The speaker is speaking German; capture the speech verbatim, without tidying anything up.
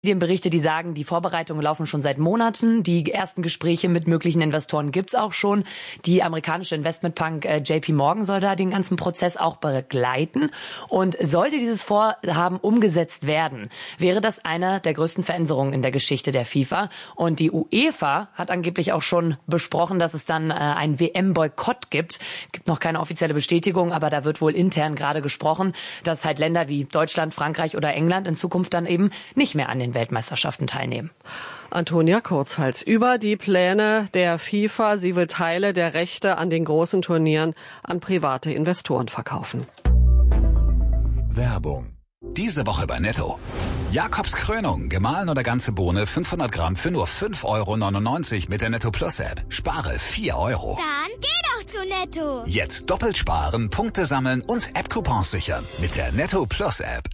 Medienberichte, die sagen, die Vorbereitungen laufen schon seit Monaten. Die ersten Gespräche mit möglichen Investoren gibt's auch schon. Die amerikanische Investmentbank äh, J P Morgan soll da den ganzen Prozess auch begleiten. Und sollte dieses Vorhaben umgesetzt werden, wäre das eine der größten Veränderungen in der Geschichte der FIFA. Und die UEFA hat angeblich auch schon besprochen, dass es dann äh, einen W M-Boykott gibt. Gibt noch keine offizielle Bestätigung, aber da wird wohl intern gerade gesprochen, dass halt Länder wie Deutschland, Frankreich oder England in Zukunft dann eben nicht mehr an den Weltmeisterschaften teilnehmen. Antonia Kurzhals über die Pläne der FIFA. Sie will Teile der Rechte an den großen Turnieren an private Investoren verkaufen. Werbung. Diese Woche bei Netto. Jakobs Krönung, gemahlen oder ganze Bohne, fünfhundert Gramm für nur fünf Euro neunundneunzig mit der Netto Plus App. Spare vier Euro. Dann geh doch zu Netto. Jetzt doppelt sparen, Punkte sammeln und App-Coupons sichern mit der Netto Plus App.